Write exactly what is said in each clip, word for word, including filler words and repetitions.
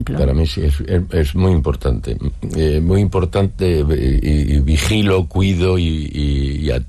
Para mí sí, es, es, es muy importante. Eh, muy importante y, y vigilo, cuido y, y, y a,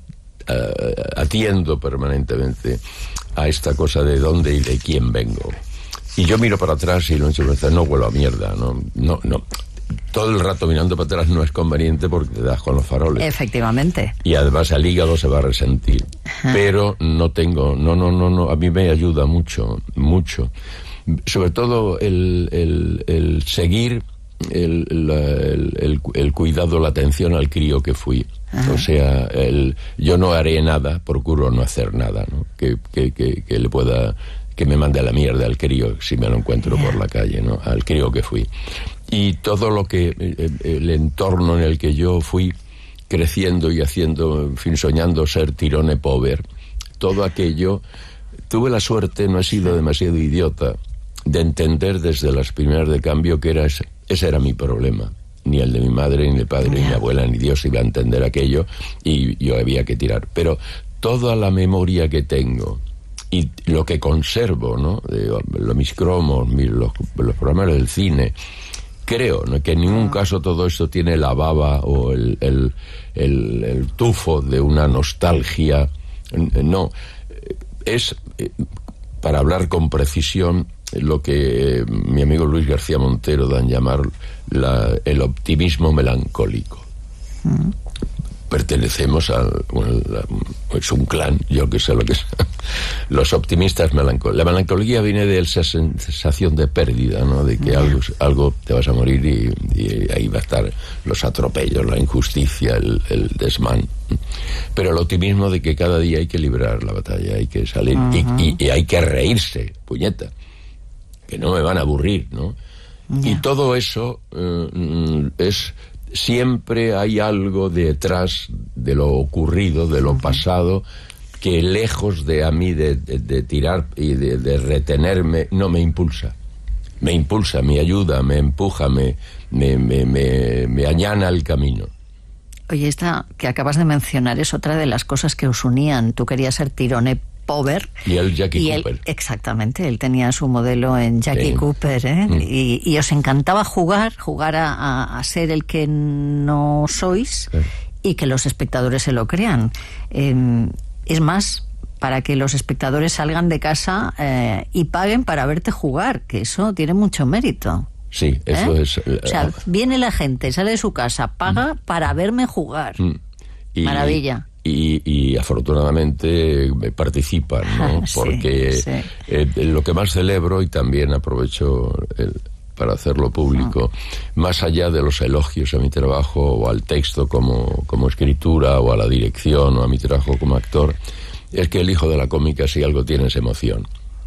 a, atiendo permanentemente a esta cosa de dónde y de quién vengo. Y yo miro para atrás y no, no huelo a mierda, no, no, no. Todo el rato mirando para atrás no es conveniente porque te das con los faroles. Efectivamente. Y además el hígado se va a resentir. Ajá. Pero no tengo, no, no, no, no, a mí me ayuda mucho, mucho. Sobre todo el, el, el seguir el, la, el, el, el cuidado, la atención al crío que fui. Ajá. O sea, el, yo no haré nada, procuro no hacer nada, ¿no? Que, que, que, que le pueda, que me mande a la mierda al crío si me lo encuentro yeah. por la calle, ¿no? Al crío que fui. Y todo lo que, el, el entorno en el que yo fui creciendo y haciendo, en fin, soñando ser tirone pover, todo aquello, tuve la suerte, no he sido demasiado idiota, de entender desde las primeras de cambio que era ese, ese era mi problema. Ni el de mi madre, ni el padre, yeah. ni mi abuela, ni Dios iba a entender aquello y yo había que tirar. Pero toda la memoria que tengo y lo que conservo, ¿no? De, de mis cromos, mis, los, los programas del cine, creo, ¿no?, que en ningún caso todo esto tiene la baba o el, el, el, el tufo de una nostalgia. No, es, para hablar con precisión, lo que mi amigo Luis García Montero da en llamar la, el optimismo melancólico. Mm. Pertenecemos a, bueno, es un clan, yo que sé lo que es, los optimistas melancólicos. La melancolía viene de esa sensación de pérdida, ¿no? De que yeah. algo, algo te vas a morir y, y ahí va a estar los atropellos, la injusticia, el, el desmán. Pero el optimismo de que cada día hay que librar la batalla, hay que salir uh-huh. y, y, y hay que reírse, puñeta, que no me van a aburrir, ¿no? Yeah. Y todo eso eh, es... Siempre hay algo detrás de lo ocurrido, de lo uh-huh. pasado, que lejos de a mí de, de, de tirar y de, de retenerme, no me impulsa. Me impulsa, me ayuda, me empuja, me, me, me, me, me allana el camino. Oye, esta que acabas de mencionar es otra de las cosas que os unían. Tú querías ser tirone pover. Y él Jackie y Cooper. Él, exactamente, él tenía su modelo en Jackie sí. Cooper, ¿eh? Mm. Y, y os encantaba jugar, jugar a, a, a ser el que no sois sí. y que los espectadores se lo crean. Eh, es más, para que los espectadores salgan de casa eh, y paguen para verte jugar, que eso tiene mucho mérito. Sí, eso ¿Eh? es... Uh, o sea, viene la gente, sale de su casa, paga mm. para verme jugar. Mm. Y, Maravilla. Y, y afortunadamente participan, ¿no? Sí, porque sí. Eh, lo que más celebro, y también aprovecho el, para hacerlo público, uh-huh. más allá de los elogios a mi trabajo o al texto como, como escritura o a la dirección o a mi trabajo como actor, es que el hijo de la cómica, si algo tiene, es emoción.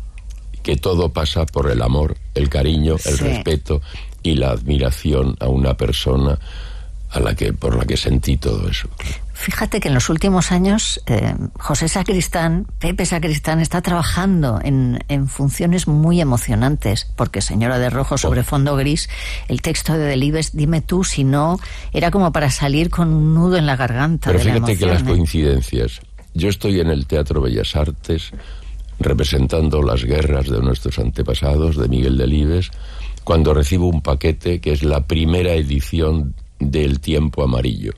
Que todo pasa por el amor, el cariño, el sí. respeto y la admiración a una persona a la que, por la que sentí todo eso. Fíjate que en los últimos años eh, José Sacristán, Pepe Sacristán, está trabajando en, en funciones muy emocionantes, porque Señora de Rojo sobre fondo gris, el texto de Delibes, dime tú si no, era como para salir con un nudo en la garganta. Pero de fíjate la emoción, que las ¿eh? coincidencias. Yo estoy en el Teatro Bellas Artes representando las guerras de nuestros antepasados, de Miguel Delibes, cuando recibo un paquete que es la primera edición del Tiempo Amarillo.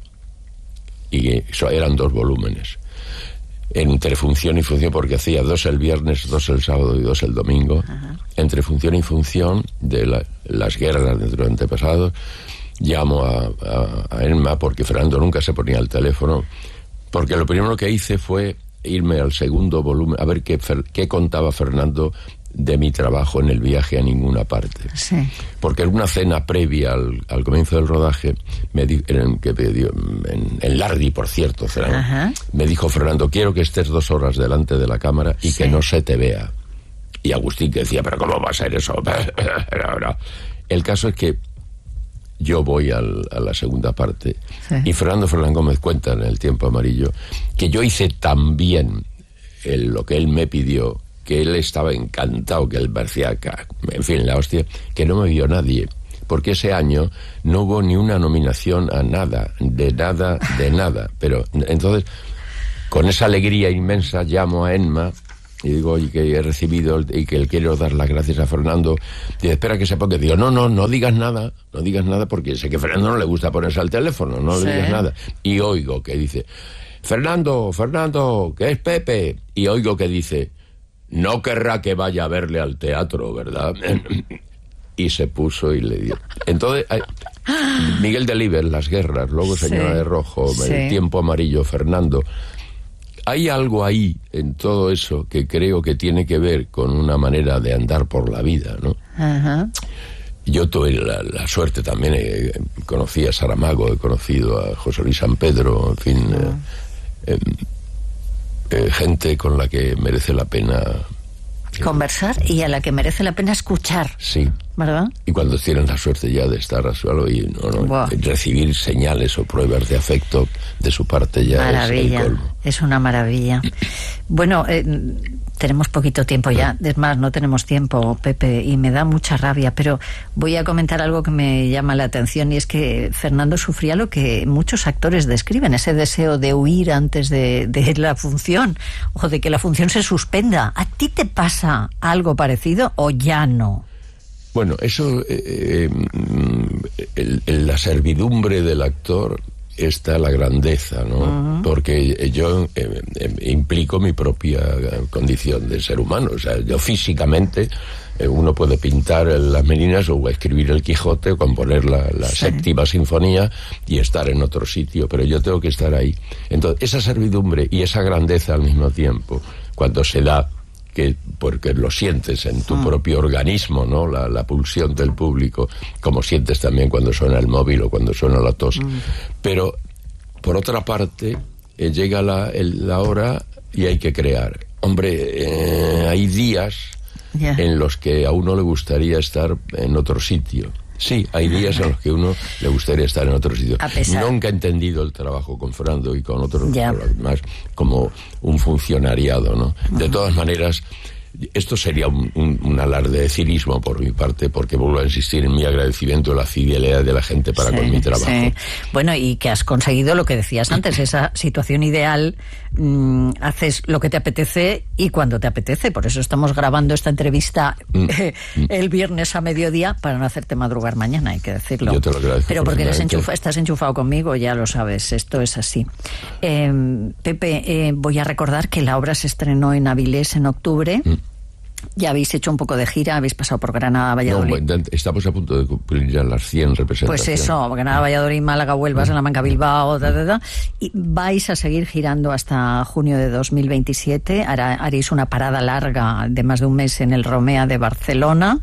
Y eso eran dos volúmenes entre función y función, porque hacía dos el viernes, dos el sábado y dos el domingo. Ajá. Entre función y función de la, las guerras de nuestros antepasados. Llamo a, a, a Emma, porque Fernando nunca se ponía al teléfono, porque lo primero que hice fue irme al segundo volumen a ver qué, qué contaba Fernando de mi trabajo en el viaje a ninguna parte. Sí. Porque en una cena previa al, al comienzo del rodaje, me di, en, que me dio, en, en Lardi, por cierto, Fernando, me dijo Fernando, quiero que estés dos horas delante de la cámara y sí. que no se te vea. Y Agustín que decía, pero ¿cómo va a ser eso? El caso es que yo voy al, a la segunda parte sí. y Fernando Fernández Gómez cuenta en El Tiempo Amarillo que yo hice tan bien el, lo que él me pidió, que él estaba encantado, que él parecía, en fin, la hostia, que no me vio nadie, porque ese año no hubo ni una nominación a nada, de nada, de nada, pero entonces, con esa alegría inmensa, llamo a Enma y digo, oye, que he recibido y que le quiero dar las gracias a Fernando, y espera que se ponga, digo, no, no, no digas nada, no digas nada, porque sé que a Fernando no le gusta ponerse al teléfono, no sí. le digas nada. Y oigo que dice, Fernando, Fernando, que es Pepe, y oigo que dice, no querrá que vaya a verle al teatro, ¿verdad? Y se puso y le dio. Entonces, Miguel Delibes, Las guerras, luego Señora sí, de Rojo, sí. El tiempo amarillo, Fernando. Hay algo ahí en todo eso que creo que tiene que ver con una manera de andar por la vida, ¿no? Ajá. Yo tuve la, la suerte también, eh, conocí a Saramago, he conocido a José Luis San Pedro, en fin, uh-huh. eh, eh, eh, gente con la que merece la pena conversar y a la que merece la pena escuchar. Sí. ¿Verdad? Y cuando tienen la suerte ya de estar a su lado y no, no, wow. recibir señales o pruebas de afecto de su parte ya maravilla. Es el colmo. Es una maravilla. Bueno, eh, tenemos poquito tiempo ya, es más, no tenemos tiempo, Pepe, y me da mucha rabia, pero voy a comentar algo que me llama la atención, y es que Fernando sufría lo que muchos actores describen, ese deseo de huir antes de, de la función, o de que la función se suspenda. ¿A ti te pasa algo parecido o ya no? Bueno, eso, eh, eh, en la servidumbre del actor está la grandeza, ¿no? Uh-huh. Porque yo eh, eh, implico mi propia condición de ser humano. O sea, yo físicamente, eh, uno puede pintar las Meninas o escribir el Quijote o componer la, la sí. séptima sinfonía y estar en otro sitio, pero yo tengo que estar ahí. Entonces, esa servidumbre y esa grandeza al mismo tiempo, cuando se da, que porque lo sientes en tu mm. propio organismo, ¿no? La, la pulsión del público, como sientes también cuando suena el móvil o cuando suena la tos. Mm. Pero, por otra parte, eh, llega la, el, la hora y hay que crear. Hombre, eh, hay días yeah. en los que a uno le gustaría estar en otro sitio. Sí, hay días en los que uno le gustaría estar en otro sitio. Nunca he entendido el trabajo con Fernando y con otros yeah. más como un funcionariado, ¿no? Uh-huh. De todas maneras, esto sería un, un, un alarde de cinismo por mi parte, porque vuelvo a insistir en mi agradecimiento a la fidelidad de la gente para sí, con mi trabajo. Sí. Bueno, y que has conseguido lo que decías antes, esa situación ideal, mmm, haces lo que te apetece y cuando te apetece. Por eso estamos grabando esta entrevista mm. eh, el viernes a mediodía, para no hacerte madrugar mañana, hay que decirlo. Yo te lo agradezco. Pero porque eres enchufa, estás enchufado conmigo, ya lo sabes, esto es así. Eh, Pepe, eh, voy a recordar que la obra se estrenó en Avilés en octubre. Mm. Ya habéis hecho un poco de gira, habéis pasado por Granada, Valladolid. No, estamos a punto de cumplir ya las cien representaciones. Pues eso, Granada, Valladolid, Málaga, Huelva, Salamanca, Bilbao, da, da, da. Y vais a seguir girando hasta junio de dos mil veintisiete. Hará, haréis una parada larga de más de un mes en el Romea de Barcelona.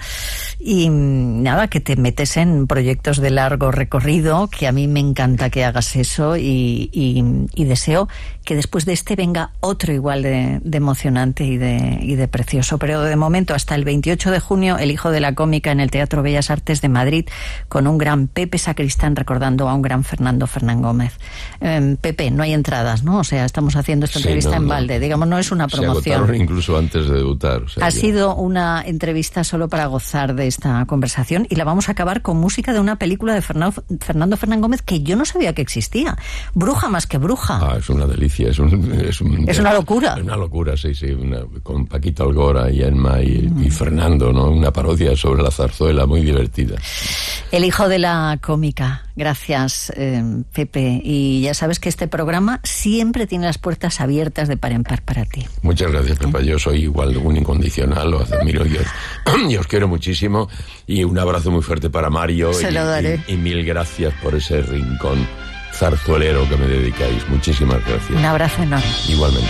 Y nada, que te metes en proyectos de largo recorrido, que a mí me encanta que hagas eso, y, y, y deseo que después de este venga otro igual de, de emocionante y de, y de precioso. Pero de momento, hasta el veintiocho de junio, El hijo de la cómica en el Teatro Bellas Artes de Madrid, con un gran Pepe Sacristán recordando a un gran Fernando Fernán Gómez. Eh, Pepe, no hay entradas, ¿no? O sea, estamos haciendo esta sí, entrevista no, en balde, no. digamos, no es una promoción. Se agotaron incluso antes de debutar. O sea, ha ya. sido una entrevista solo para gozar de esta conversación, y la vamos a acabar con música de una película de Fernando, Fernando Fernán Gómez que yo no sabía que existía. Bruja más que bruja. Ah, es una delicia, es, un, es, un, es una locura. Es una locura, sí, sí, una, con Paquito Algora y Enma y, mm. y Fernando, ¿no? Una parodia sobre la zarzuela muy divertida. El hijo de la cómica. Gracias, eh, Pepe. Y ya sabes que este programa siempre tiene las puertas abiertas de par en par para ti. Muchas gracias, Pepa. Yo soy igual un incondicional, os admiro y os, y os quiero muchísimo. Y un abrazo muy fuerte para Mario. Se y, lo daré. Y, y mil gracias por ese rincón zarzuelero que me dedicáis. Muchísimas gracias. Un abrazo enorme. Igualmente.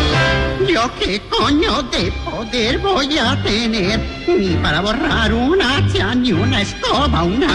Yo qué coño de poder voy a tener, ni para borrar una hacha, ni una escoba, una